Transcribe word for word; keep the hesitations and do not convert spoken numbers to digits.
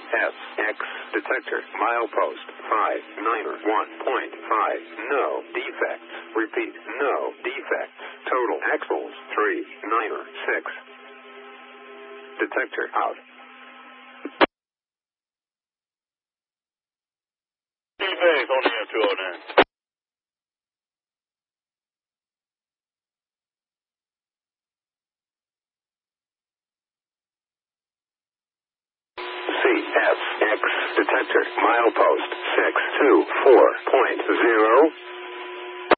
S X detector milepost five niner one point five. No defects. Repeat, no defects. Total axles three niner six. Detector out. Base on the two oh nine. C S X detector milepost six two four point zero.